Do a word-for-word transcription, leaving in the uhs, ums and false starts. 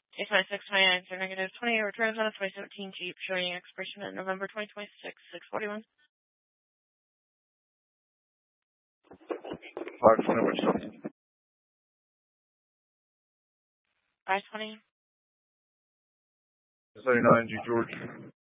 Case ninety-six twenty-nine, so negative twenty, returns on a twenty seventeen Jeep showing expiration in November twenty twenty-six, six forty-one. five twenty, which something? five twenty. seventy-nine G George.